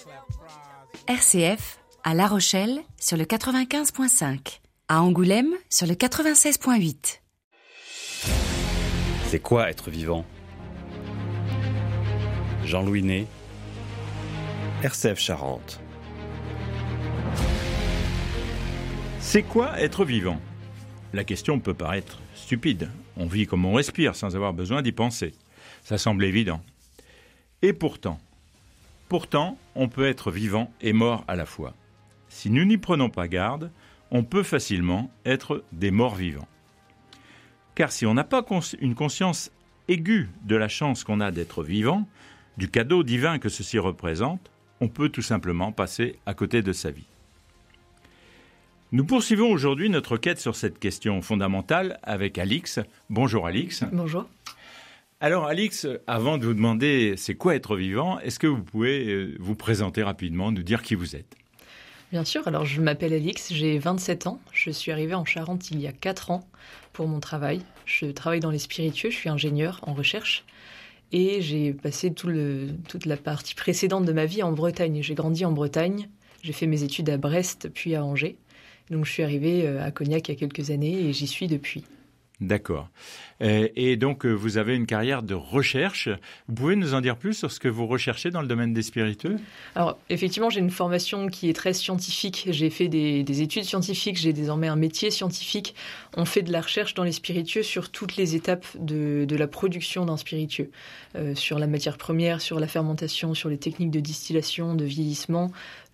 RCF, à La Rochelle, sur le 95.5. À Angoulême, sur le 96.8. C'est quoi être vivant ? Jean-Louis Ney, RCF Charente. C'est quoi être vivant ? La question peut paraître stupide. On vit comme on respire sans avoir besoin d'y penser. Ça semble évident. Et pourtant, on peut être vivant et mort à la fois. Si nous n'y prenons pas garde, on peut facilement être des morts vivants. Car si on n'a pas une conscience aiguë de la chance qu'on a d'être vivant, du cadeau divin que ceci représente, on peut tout simplement passer à côté de sa vie. Nous poursuivons aujourd'hui notre quête sur cette question fondamentale avec Alix. Bonjour Alix. Bonjour. Alors Alix, avant de vous demander c'est quoi être vivant, est-ce que vous pouvez vous présenter rapidement, nous dire qui vous êtes ? Bien sûr, alors je m'appelle Alix, j'ai 27 ans, je suis arrivée en Charente il y a 4 ans pour mon travail. Je travaille dans les spiritueux, je suis ingénieure en recherche et j'ai passé toute la partie précédente de ma vie en Bretagne. J'ai grandi en Bretagne, j'ai fait mes études à Brest puis à Angers. Donc je suis arrivée à Cognac il y a quelques années et j'y suis depuis. D'accord. Et donc, vous avez une carrière de recherche. Vous pouvez nous en dire plus sur ce que vous recherchez dans le domaine des spiritueux ? Alors, effectivement, j'ai une formation qui est très scientifique. J'ai fait des études scientifiques. J'ai désormais un métier scientifique. On fait de la recherche dans les spiritueux sur toutes les étapes de la production d'un spiritueux. Sur la matière première, sur la fermentation, sur les techniques de distillation, de vieillissement,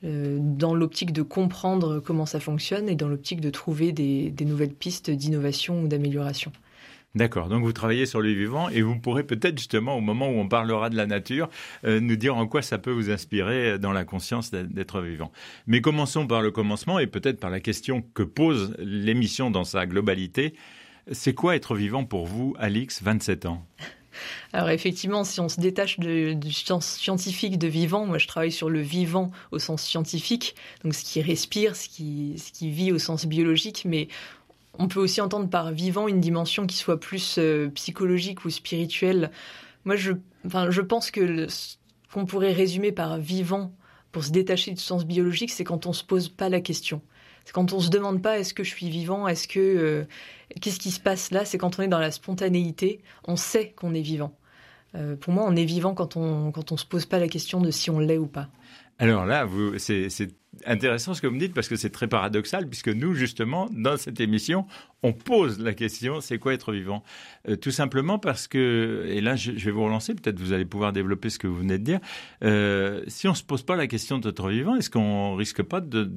dans l'optique de comprendre comment ça fonctionne et dans l'optique de trouver des nouvelles pistes d'innovation ou d'amélioration. D'accord, donc vous travaillez sur le vivant et vous pourrez peut-être justement au moment où on parlera de la nature nous dire en quoi ça peut vous inspirer dans la conscience d'être vivant. Mais commençons par le commencement et peut-être par la question que pose l'émission dans sa globalité. C'est quoi être vivant pour vous, Alix, 27 ans ? Alors effectivement, si on se détache du sens scientifique de vivant, moi je travaille sur le vivant au sens scientifique, donc ce qui respire, ce qui vit au sens biologique, mais on peut aussi entendre par vivant une dimension qui soit plus psychologique ou spirituelle. Moi je pense que ce qu'on pourrait résumer par vivant, pour se détacher du sens biologique, c'est quand on se pose pas la question. C'est quand on se demande pas est-ce que je suis vivant, qu'est-ce qui se passe là, c'est quand on est dans la spontanéité, on sait qu'on est vivant. Pour moi, on est vivant quand on se pose pas la question de si on l'est ou pas. Alors là, c'est intéressant ce que vous me dites parce que c'est très paradoxal puisque nous, justement, dans cette émission, on pose la question, c'est quoi être vivant ? Tout simplement parce que, et là je vais vous relancer, peut-être vous allez pouvoir développer ce que vous venez de dire, si on ne se pose pas la question d'être vivant, est-ce qu'on risque pas de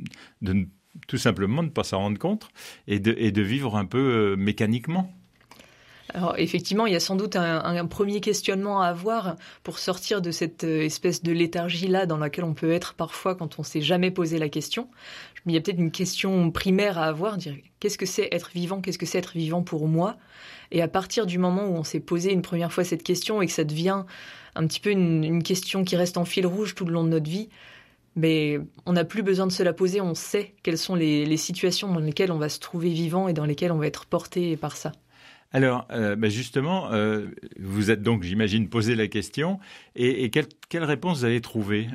tout simplement de ne pas s'en rendre compte et de vivre un peu mécaniquement ? Alors effectivement, il y a sans doute un premier questionnement à avoir pour sortir de cette espèce de léthargie-là dans laquelle on peut être parfois quand on ne s'est jamais posé la question. Il y a peut-être une question primaire à avoir, dire qu'est-ce que c'est être vivant ? Qu'est-ce que c'est être vivant pour moi ? Et à partir du moment où on s'est posé une première fois cette question et que ça devient un petit peu une question qui reste en fil rouge tout le long de notre vie, mais on n'a plus besoin de se la poser, on sait quelles sont les situations dans lesquelles on va se trouver vivant et dans lesquelles on va être porté par ça. Alors, justement, vous êtes donc, j'imagine, posé la question. Et quelle réponse vous avez trouvée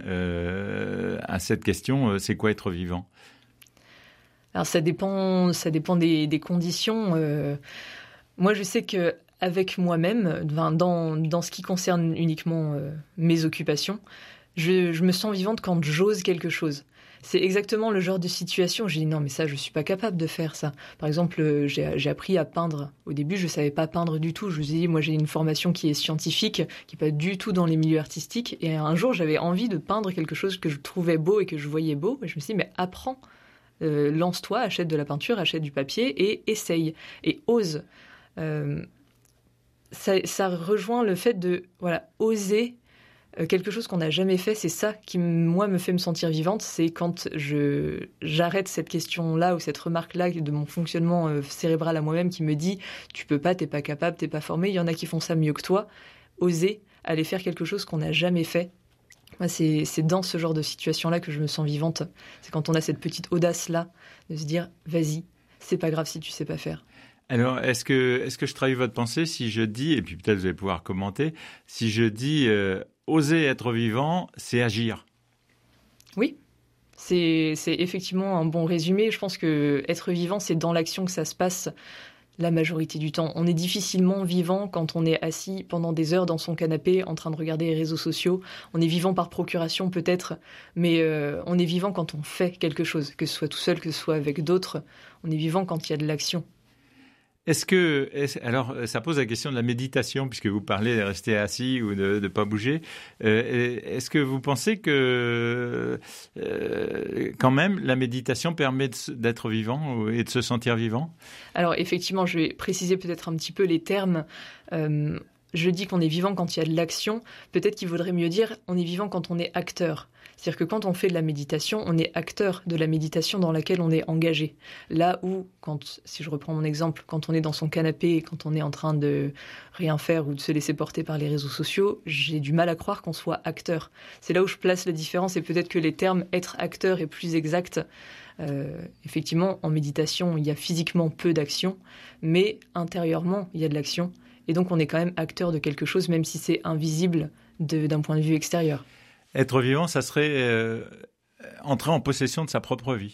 à cette question c'est quoi être vivant ? Alors, ça dépend des conditions. Moi, je sais qu'avec moi-même, dans ce qui concerne uniquement mes occupations, je me sens vivante quand j'ose quelque chose. C'est exactement le genre de situation où j'ai dit non mais ça je suis pas capable de faire ça. Par exemple j'ai appris à peindre. Au début je savais pas peindre du tout. Je me suis dit moi j'ai une formation qui est scientifique, qui est pas du tout dans les milieux artistiques. Et un jour j'avais envie de peindre quelque chose que je trouvais beau et que je voyais beau. Et je me suis dit mais apprends, lance-toi, achète de la peinture, achète du papier et essaye et ose. Ça rejoint le fait de oser. Quelque chose qu'on n'a jamais fait, c'est ça qui, moi, me fait me sentir vivante, c'est quand j'arrête cette question-là ou cette remarque-là de mon fonctionnement cérébral à moi-même qui me dit « tu peux pas, t'es pas capable, t'es pas formé, il y en a qui font ça mieux que toi », oser aller faire quelque chose qu'on n'a jamais fait. Moi, c'est dans ce genre de situation-là que je me sens vivante. C'est quand on a cette petite audace-là de se dire « vas-y, c'est pas grave si tu sais pas faire ». Alors, est-ce que je trahis votre pensée si je dis, et puis peut-être vous allez pouvoir commenter, si je dis oser être vivant, c'est agir. Oui, c'est effectivement un bon résumé. Je pense que être vivant, c'est dans l'action que ça se passe la majorité du temps. On est difficilement vivant quand on est assis pendant des heures dans son canapé en train de regarder les réseaux sociaux. On est vivant par procuration peut-être, mais on est vivant quand on fait quelque chose, que ce soit tout seul, que ce soit avec d'autres. On est vivant quand il y a de l'action. Alors, ça pose la question de la méditation, puisque vous parlez de rester assis ou de ne pas bouger. Est-ce que vous pensez que, quand même, la méditation permet d'être vivant et de se sentir vivant ? Alors, effectivement, je vais préciser peut-être un petit peu les termes. Je dis qu'on est vivant quand il y a de l'action. Peut-être qu'il vaudrait mieux dire on est vivant quand on est acteur. C'est-à-dire que quand on fait de la méditation, on est acteur de la méditation dans laquelle on est engagé. Là où, si je reprends mon exemple, quand on est dans son canapé et quand on est en train de rien faire ou de se laisser porter par les réseaux sociaux, j'ai du mal à croire qu'on soit acteur. C'est là où je place la différence et peut-être que les termes être acteur est plus exact. Effectivement, en méditation, il y a physiquement peu d'action, mais intérieurement, il y a de l'action. Et donc, on est quand même acteur de quelque chose, même si c'est invisible d'un point de vue extérieur. Être vivant, ça serait entrer en possession de sa propre vie.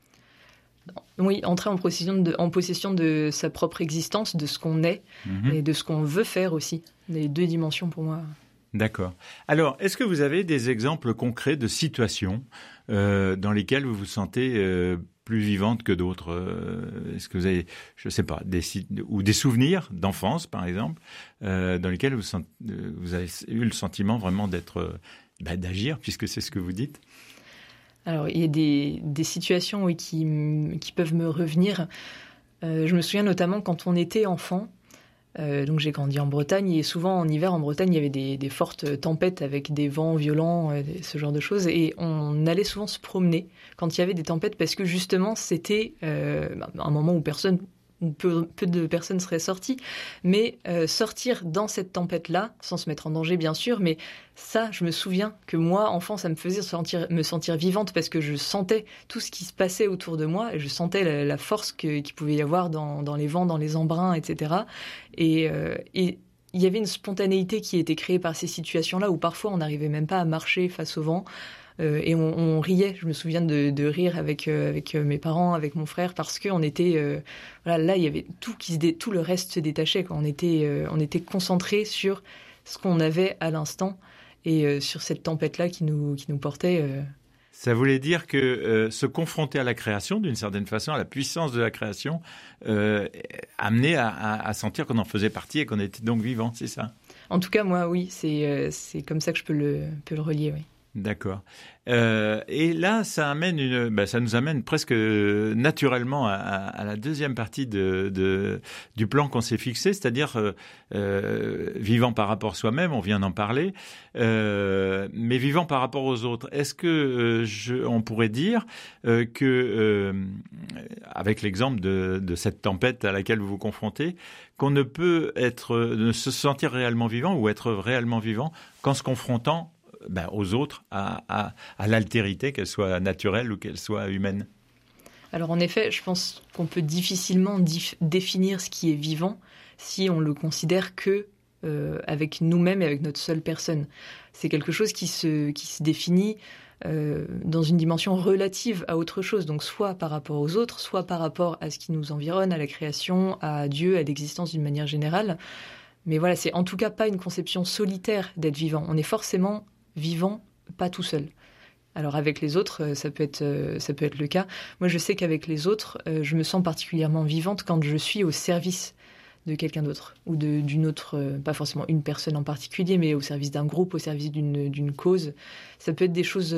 Oui, entrer en possession de sa propre existence, de ce qu'on est et de ce qu'on veut faire aussi. Les deux dimensions pour moi. D'accord. Alors, est-ce que vous avez des exemples concrets de situations dans lesquelles vous vous sentez plus vivante que d'autres? Est-ce que vous avez, je ne sais pas, des souvenirs d'enfance, par exemple, dans lesquels vous avez eu le sentiment vraiment d'agir, puisque c'est ce que vous dites? Alors, il y a des situations oui, qui peuvent me revenir. Je me souviens notamment quand on était enfant. Donc j'ai grandi en Bretagne et souvent en hiver en Bretagne il y avait des fortes tempêtes avec des vents violents, ce genre de choses, et on allait souvent se promener quand il y avait des tempêtes parce que justement c'était un moment où peu de personnes seraient sorties, mais sortir dans cette tempête-là, sans se mettre en danger bien sûr, mais ça, je me souviens que moi, enfant, ça me faisait me sentir vivante parce que je sentais tout ce qui se passait autour de moi et je sentais la force qu'il pouvait y avoir dans les vents, dans les embruns, etc. Et il y avait une spontanéité qui était créée par ces situations-là où parfois on n'arrivait même pas à marcher face au vent. Et on riait, je me souviens de rire avec mes parents, avec mon frère, parce qu'on était... là, il y avait tout le reste se détachait, quoi. On était concentrés sur ce qu'on avait à l'instant et sur cette tempête-là qui nous portait... Ça voulait dire que se confronter à la création, d'une certaine façon, à la puissance de la création, amenait à sentir qu'on en faisait partie et qu'on était donc vivant, c'est ça? En tout cas, moi, oui, c'est comme ça que je peux le relier, oui. D'accord. Et là, ça nous amène presque naturellement à la deuxième partie du plan qu'on s'est fixé, c'est-à-dire vivant par rapport à soi-même, on vient d'en parler, mais vivant par rapport aux autres. Est-ce que on pourrait dire que, avec l'exemple de cette tempête à laquelle vous vous confrontez, qu'on ne peut ne se sentir réellement vivant ou être réellement vivant qu'en se confrontant aux autres, à l'altérité, qu'elle soit naturelle ou qu'elle soit humaine? Alors en effet, je pense qu'on peut difficilement définir ce qui est vivant si on le considère que avec nous-mêmes et avec notre seule personne. C'est quelque chose qui se définit dans une dimension relative à autre chose, donc soit par rapport aux autres, soit par rapport à ce qui nous environne, à la création, à Dieu, à l'existence d'une manière générale. Mais voilà, c'est en tout cas pas une conception solitaire d'être vivant. On est forcément vivant, pas tout seul. Alors avec les autres, ça peut être le cas. Moi, je sais qu'avec les autres, je me sens particulièrement vivante quand je suis au service de quelqu'un d'autre ou d'une autre, pas forcément une personne en particulier, mais au service d'un groupe, au service d'une cause. Ça peut être des choses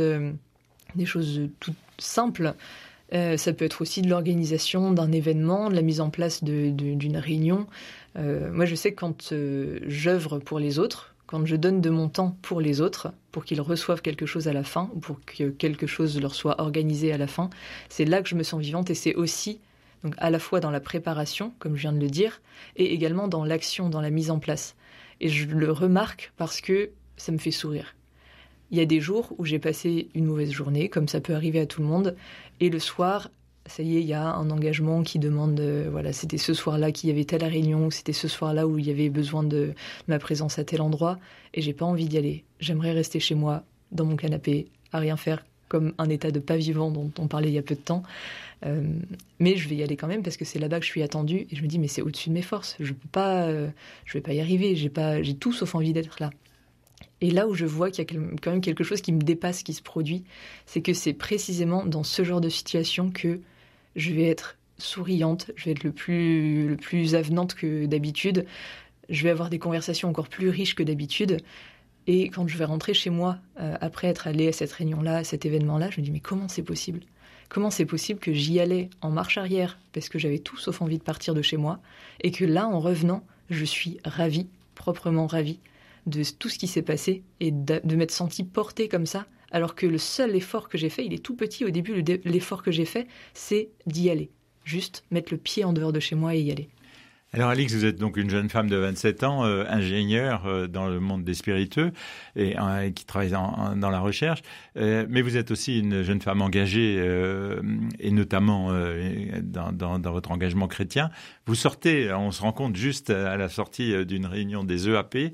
toutes simples. Ça peut être aussi de l'organisation d'un événement, de la mise en place d'une réunion. Moi, je sais que quand j'œuvre pour les autres, quand je donne de mon temps pour les autres, pour qu'ils reçoivent quelque chose à la fin, ou pour que quelque chose leur soit organisé à la fin, c'est là que je me sens vivante et c'est aussi, donc à la fois dans la préparation, comme je viens de le dire, et également dans l'action, dans la mise en place. Et je le remarque parce que ça me fait sourire. Il y a des jours où j'ai passé une mauvaise journée, comme ça peut arriver à tout le monde, et le soir, ça y est, il y a un engagement qui demande, c'était ce soir-là qu'il y avait telle réunion, ou c'était ce soir-là où il y avait besoin de ma présence à tel endroit, et j'ai pas envie d'y aller. J'aimerais rester chez moi, dans mon canapé, à rien faire, comme un état de pas vivant dont on parlait il y a peu de temps. Mais je vais y aller quand même parce que c'est là-bas que je suis attendue. Et je me dis, mais c'est au-dessus de mes forces. Je vais pas y arriver. J'ai tout sauf envie d'être là. Et là où je vois qu'il y a quand même quelque chose qui me dépasse, qui se produit, c'est que c'est précisément dans ce genre de situation que je vais être souriante, je vais être le plus avenante que d'habitude, je vais avoir des conversations encore plus riches que d'habitude. Et quand je vais rentrer chez moi, après être allée à cette réunion-là, à cet événement-là, je me dis, mais comment c'est possible ? Comment c'est possible que j'y allais en marche arrière, parce que j'avais tout sauf envie de partir de chez moi, et que là, en revenant, je suis ravie, proprement ravie, de tout ce qui s'est passé et de m'être sentie portée comme ça, alors que le seul effort que j'ai fait, il est tout petit au début, l'effort que j'ai fait, c'est d'y aller. Juste mettre le pied en dehors de chez moi et y aller. Alors Alix, vous êtes donc une jeune femme de 27 ans, ingénieure dans le monde des spiritueux et qui travaille dans la recherche, mais vous êtes aussi une jeune femme engagée et notamment dans votre engagement chrétien. Vous sortez, on se rend compte juste à la sortie d'une réunion des EAP.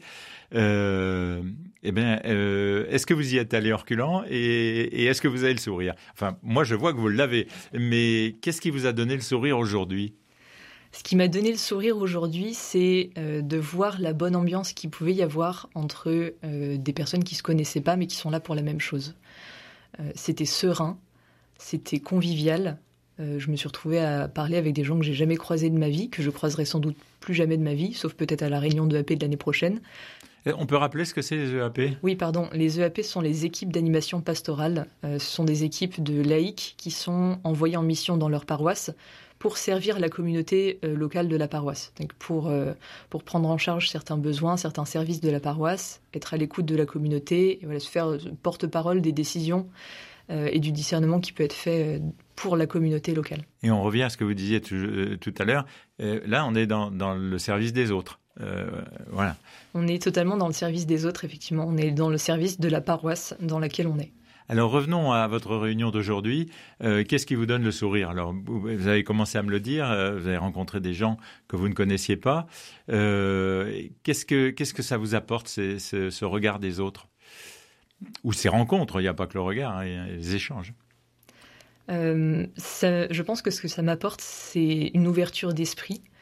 Est-ce que vous y êtes allé en reculant et est-ce que vous avez le sourire ? Enfin, moi je vois que vous l'avez, mais qu'est-ce qui vous a donné le sourire aujourd'hui ? Ce qui m'a donné le sourire aujourd'hui, c'est de voir la bonne ambiance qu'il pouvait y avoir entre des personnes qui ne se connaissaient pas, mais qui sont là pour la même chose. C'était serein, c'était convivial. Je me suis retrouvée à parler avec des gens que j'ai jamais croisés de ma vie, que je croiserai sans doute plus jamais de ma vie, sauf peut-être à la réunion de EAP de l'année prochaine. On peut rappeler ce que c'est les EAP ? Oui, pardon. Les EAP sont les équipes d'animation pastorale. Ce sont des équipes de laïcs qui sont envoyés en mission dans leur paroisse pour servir la communauté locale de la paroisse. Donc pour prendre en charge certains besoins, certains services de la paroisse, être à l'écoute de la communauté, et voilà, se faire porte-parole des décisions et du discernement qui peut être fait pour la communauté locale. Et on revient à ce que vous disiez tout à l'heure. Là, on est dans le service des autres. Voilà. On est totalement dans le service des autres, effectivement. On est dans le service de la paroisse dans laquelle on est. Alors revenons à votre réunion d'aujourd'hui. Qu'est-ce qui vous donne le sourire ? Alors vous avez commencé à me le dire. Vous avez rencontré des gens que vous ne connaissiez pas. Qu'est-ce que ça vous apporte ce regard des autres ? Ou ces rencontres ? Il n'y a pas que le regard, il y a les échanges. Je pense que ce que ça m'apporte, c'est une ouverture d'esprit.